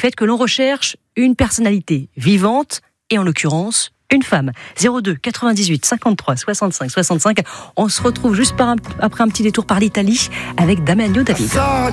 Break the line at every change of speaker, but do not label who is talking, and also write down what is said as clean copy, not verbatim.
fait que l'on recherche une personnalité vivante et en l'occurrence une femme. 02 98 53 65 65. On se retrouve juste après un petit détour par l'Italie avec Damiano David.